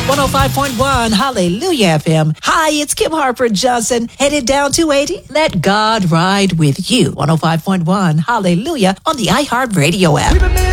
105.1 Hallelujah FM. Hi, it's Kim Harper Johnson, headed down 280. Let God ride with you. 105.1 Hallelujah on the iHeartRadio app.